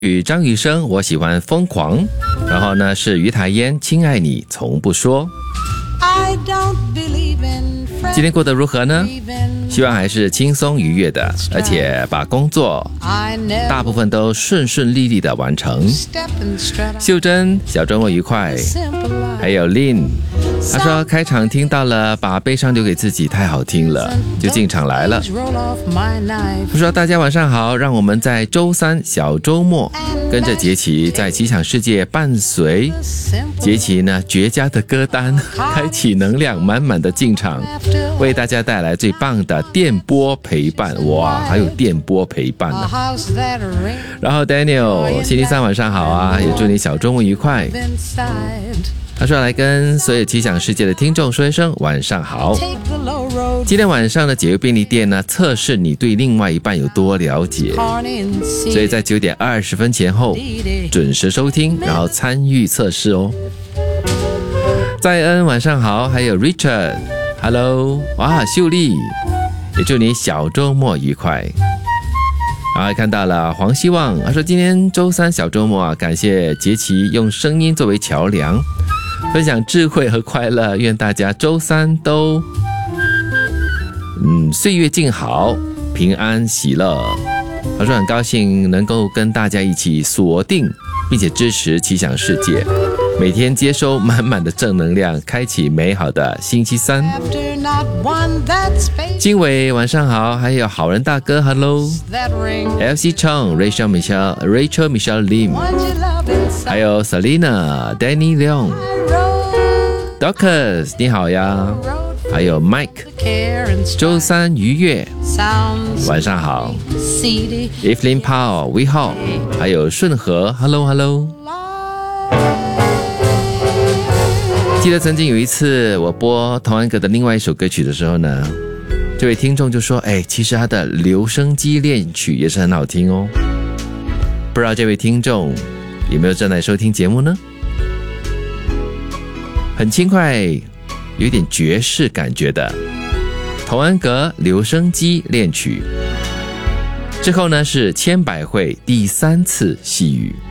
与张雨生，我喜欢疯狂。然后呢是于台烟，亲爱你从不说。今天过得如何呢？希望还是轻松愉悦的，而且把工作大部分都顺顺利利的完成。秀珍，小周末愉快。还有 Lin， 他说开场听到了把悲伤留给自己太好听了，就进场来了。他说大家晚上好，让我们在周三小周末跟着杰奇在奇想世界，伴随杰奇呢绝佳的歌单，开启能量满满的进场，为大家带来最棒的电波陪伴。哇，还有电波陪伴呢。然后 Daniel， 星期三晚上好啊，也祝你小周末愉快。他说来跟所有奇想世界的听众说一声晚上好。今天晚上的解忧便利店呢，测试你对另外一半有多了解，所以在9点20分前后准时收听，然后参与测试哦。在恩晚上好，还有 Richard Hello， 哇，秀丽也祝你小周末愉快。然后还看到了黄希望，他说今天周三小周末啊，感谢杰奇用声音作为桥梁，分享智慧和快乐，愿大家周三都岁月静好，平安喜乐。他说很高兴能够跟大家一起锁定并且支持奇想世界，每天接收满满的正能量，开启美好的星期三。经纬晚上好，还有好人大哥 Hello， FC Chong Rachel Michelle Lim， 还有 Selina Danny Leong Dorcas 你好呀，还有 Mike 周三愉悦晚上好， Evelyn Powell We Hall， 还有顺和 Hello。 记得曾经有一次我播童安格的另外一首歌曲的时候呢，这位听众就说其实他的留声机恋曲也是很好听哦。不知道这位听众有没有正在收听节目呢？很轻快，有点爵士感觉的童安格留声机恋曲。之后呢是千百惠第3次细雨。